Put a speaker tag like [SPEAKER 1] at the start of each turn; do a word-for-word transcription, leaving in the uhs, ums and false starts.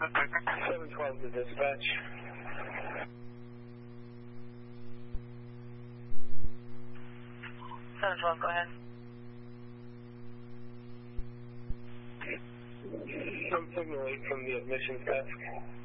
[SPEAKER 1] seven twelve to dispatch.
[SPEAKER 2] seven twelve, go ahead.
[SPEAKER 1] I'm signaling from the admissions desk.